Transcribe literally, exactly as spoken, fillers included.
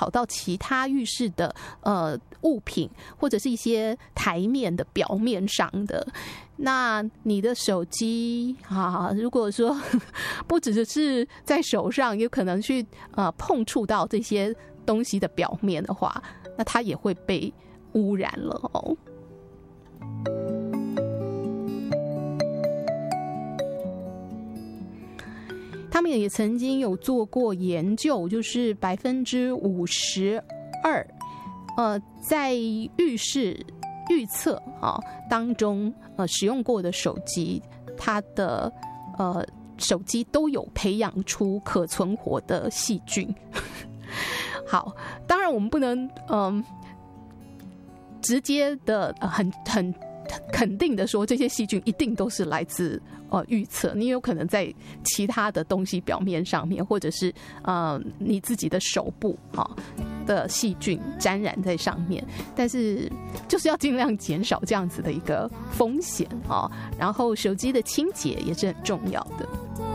跑到其他浴室的呃物品或者是一些台面的表面上的。那你的手机啊，如果说不只是在手上，有可能去呃碰触到这些东西的表面的话，那它也会被污染了哦。他们也曾经有做过研究，就是百分之五十二，呃，在浴室预测啊当中，呃，使用过的手机，它的呃手机都有培养出可存活的细菌。好，当然我们不能嗯、呃、直接的、呃、很很肯定的说这些细菌一定都是来自呃预测，你有可能在其他的东西表面上面，或者是呃你自己的手部啊、哦、的细菌沾染在上面，但是就是要尽量减少这样子的一个风险啊、哦。然后手机的清洁也是很重要的。